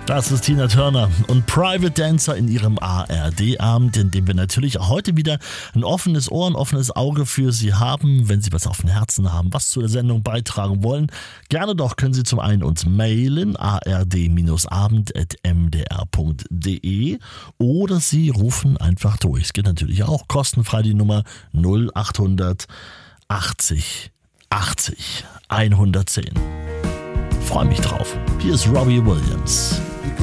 Das ist Tina Turner und Private Dancer in ihrem ARD-Abend, in dem wir natürlich auch heute wieder ein offenes Ohr, ein offenes Auge für Sie haben. Wenn Sie was auf dem Herzen haben, was zu der Sendung beitragen wollen, gerne doch können Sie zum einen uns mailen, ard-abend@mdr.de, oder Sie rufen einfach durch. Es geht natürlich auch kostenfrei, die Nummer 0800 80 80 110. Freue mich drauf. Hier ist Robbie Williams.